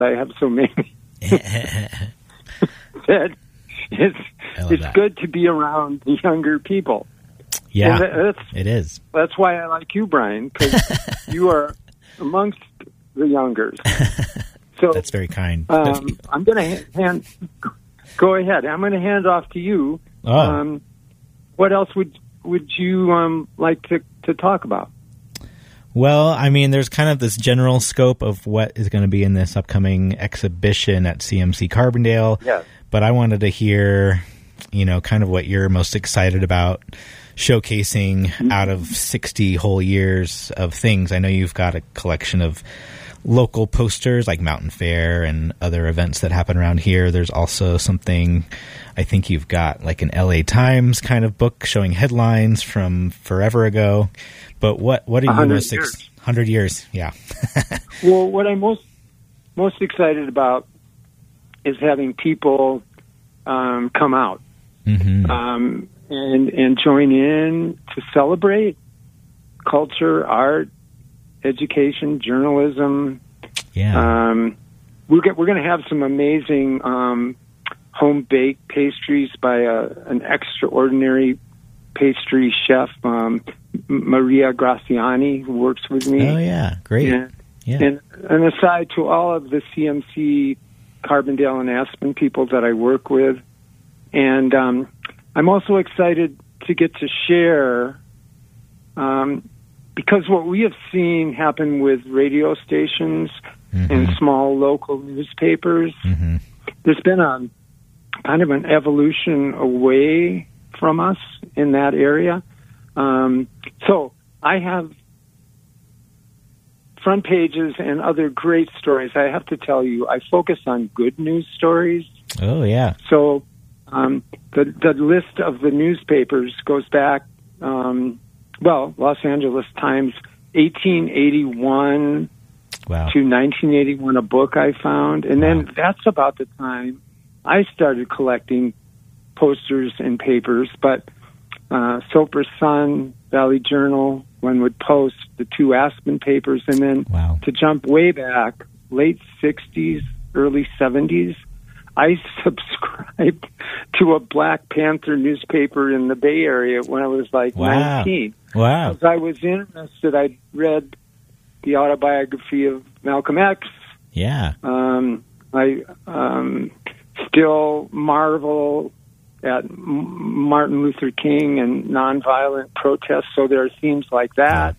I have so many. That it's good to be around the younger people. Yeah, it is. That's why I like you, Brian, because you are amongst the youngers. So that's very kind. I'm going to go ahead. I'm going to hand off to you. What else would you like to talk about? Well, I mean, there's kind of this general scope of what is going to be in this upcoming exhibition at CMC Carbondale. Yes. But I wanted to hear, kind of what you're most excited about showcasing out of 60 whole years of things. I know you've got a collection of local posters like Mountain Fair and other events that happen around here. There's also something, I think you've got like an LA Times kind of book showing headlines from forever ago. But what are you 100 years? Yeah. Well, what I'm most excited about is having people come out and join in to celebrate culture, art, education, journalism. Yeah. We're going to have some amazing home baked pastries by an extraordinary pastry chef, Maria Graziani, who works with me. Oh yeah, great. And aside to all of the CMC Carbondale and Aspen people that I work with, and I'm also excited to get to share. Because what we have seen happen with radio stations and small local newspapers, there's been a kind of an evolution away from us in that area. So I have front pages and other great stories. I have to tell you, I focus on good news stories. Oh, yeah. So the list of the newspapers goes back... Los Angeles Times, 1881 to 1981, a book I found. And then that's about the time I started collecting posters and papers. But Soper Sun, Valley Journal, one would post the two Aspen papers. And then to jump way back, late 60s, early 70s, I subscribed to a Black Panther newspaper in the Bay Area when I was like 19. Wow. Because I was interested. I'd read the autobiography of Malcolm X. Yeah. I still marvel at Martin Luther King and nonviolent protests, so there are themes like that.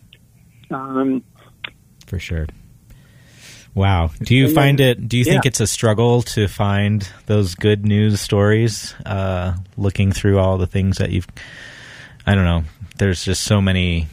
For sure. Wow. Do you think it's a struggle to find those good news stories, looking through all the things that I don't know, there's just so many,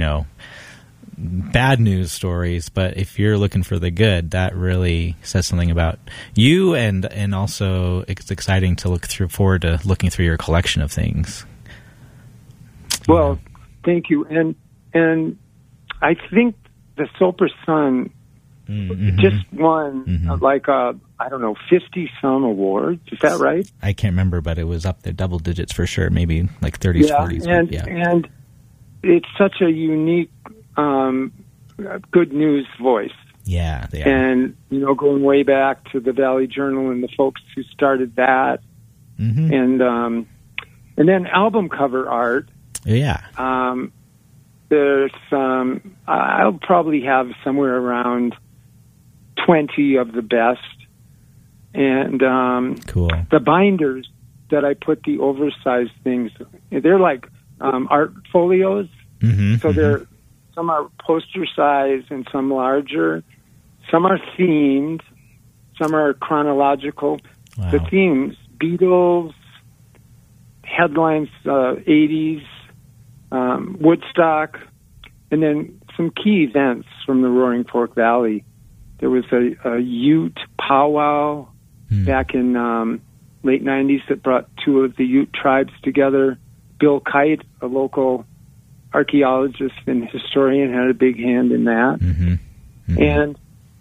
bad news stories, but if you're looking for the good, that really says something about you, and also it's exciting to forward to looking through your collection of things. Well, thank you. And I think the Soper Sun just won 50-some awards. Is that right? I can't remember, but it was up there, double digits for sure, maybe like 30s, 40s. And it's such a unique good news voice. Yeah, they are. And, going way back to the Valley Journal and the folks who started that. And then album cover art. Yeah. There's I'll probably have somewhere around 20 of the best. And cool. The binders that I put the oversized things, they're like art folios. So some are poster size and some larger. Some are themed. Some are chronological. Wow. The themes, Beatles, headlines, 80s, Woodstock, and then some key events from the Roaring Fork Valley. There was a Ute powwow back in late 90s that brought two of the Ute tribes together. Bill Kite, a local archaeologist and historian, had a big hand in that. And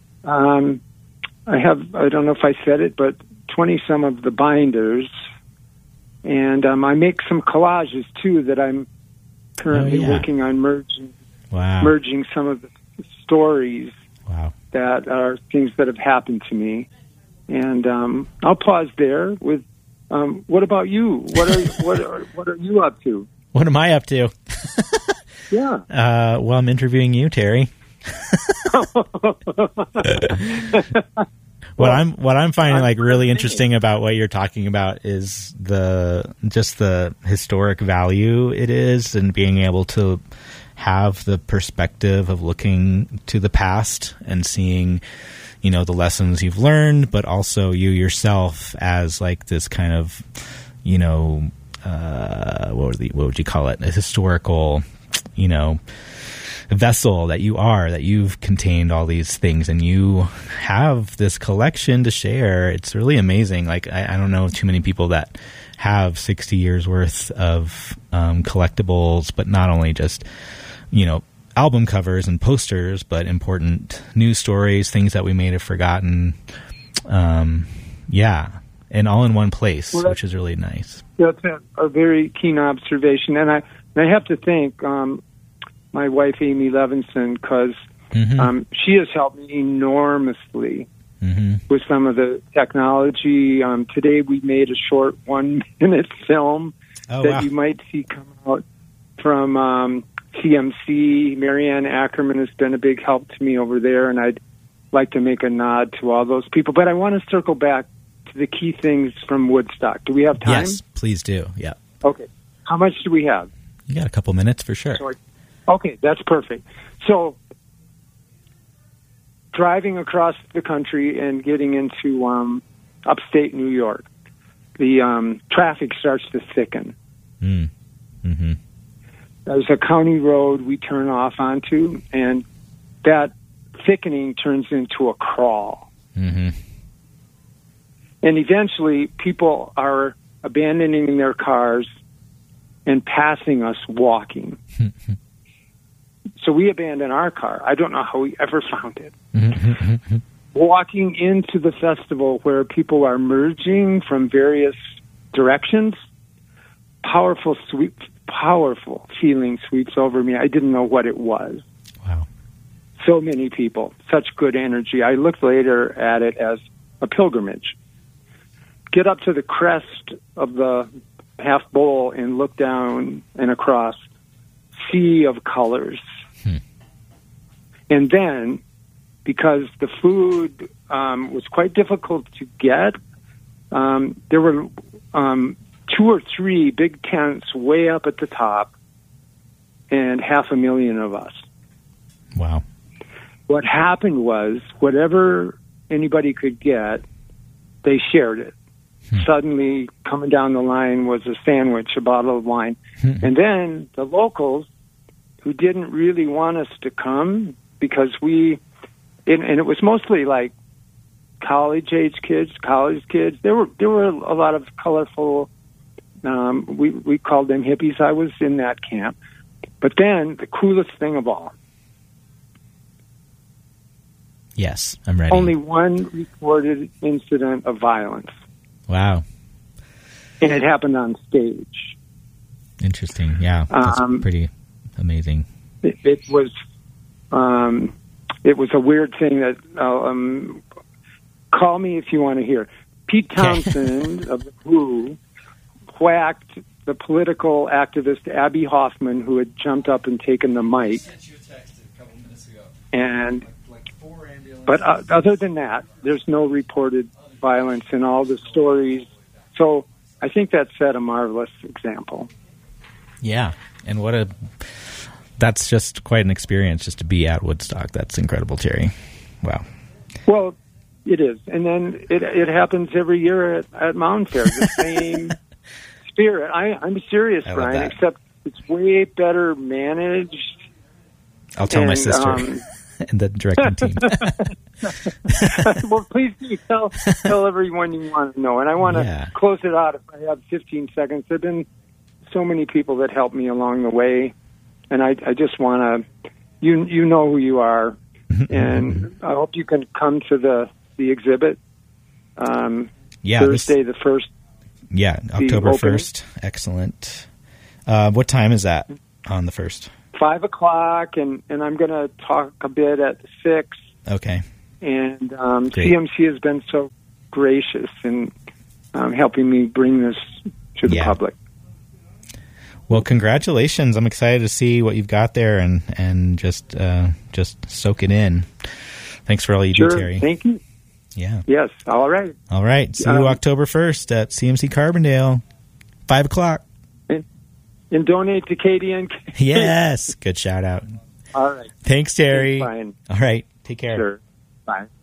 I don't know if I said it, but 20-some of the binders. And I make some collages, too, that I'm currently working on merging some of the stories that are things that have happened to me. And I'll pause there with, what about you? What are you up to? What am I up to? Yeah. Well, I'm interviewing you, Terry. What I'm finding like really interesting about what you're talking about is the historic value it is, and being able to have the perspective of looking to the past and seeing, you know, the lessons you've learned, but also you yourself as like this kind of, you know, what would you call it? A historical, you know, vessel that you've contained all these things, and you have this collection to share. It's really amazing. Like, I don't know too many people that have 60 years worth of collectibles, but not only just, you know, album covers and posters, but important news stories, things that we may have forgotten. Yeah. And all in one place, which is really nice. That's a very keen observation. And I have to thank my wife, Amy Levinson, because she has helped me enormously with some of the technology. Today we made a short 1-minute film that you might see come out from CMC. Marianne Ackerman has been a big help to me over there, and I'd like to make a nod to all those people. But I want to circle back to the key things from Woodstock. Do we have time? Yes, please do. Yeah. Okay. How much do we have? You got a couple minutes for sure. Okay, that's perfect. So, driving across the country and getting into upstate New York, the traffic starts to thicken. Mm-hmm. There's a county road we turn off onto, and that thickening turns into a crawl. Mm-hmm. And eventually, people are abandoning their cars and passing us walking. So we abandon our car. I don't know how we ever found it. Walking into the festival where people are merging from various directions, powerful feeling sweeps over me. I didn't know what it was. Wow. So many people, such good energy. I looked later at it as a pilgrimage. Get up to the crest of the half bowl and look down and across, sea of colors. And then, because the food was quite difficult to get, there were 2 or 3 big tents way up at the top, and 500,000 of us. Wow. What happened was, whatever anybody could get, they shared it. Suddenly, coming down the line was a sandwich, a bottle of wine. And then the locals, who didn't really want us to come, because and it was mostly like college kids. There were a lot of colorful, we called them hippies. I was in that camp. But then, the coolest thing of all. Yes, I'm ready. Only one reported incident of violence. Wow. And it happened on stage. Interesting. Yeah, that's pretty amazing. It was a weird thing that, call me if you want to hear. Pete Townsend of the Who whacked the political activist Abby Hoffman, who had jumped up and taken the mic. I sent you a text a couple minutes ago. And, like 4 ambulances. but other than that, there's no reported violence in all the stories. So I think that set a marvelous example. Yeah, and that's just quite an experience just to be at Woodstock. That's incredible, Terry. Wow. Well, it is. And then it happens every year at Mountain Fair, the same spirit. I'm serious, Brian, except it's way better managed. I'll tell my sister and the directing team. Well, please do tell everyone you want to know. And I want to close it out if I have 15 seconds. There have been so many people that helped me along the way. And I just want to, you know who you are. And I hope you can come to the exhibit Thursday the 1st. Yeah, October 1st. Excellent. What time is that on the 1st? 5 o'clock, and I'm going to talk a bit at 6. Okay. and Great. CMC has been so gracious in helping me bring this to the public. Well, congratulations! I'm excited to see what you've got there, and just soak it in. Thanks for all you do, Terry. Thank you. Yeah. Yes. All right. All right. See you October 1st at CMC Carbondale, 5:00. And donate to KDNK. Yes. Good shout out. All right. Thanks, Terry. Fine. All right. Take care. Sure. Bye.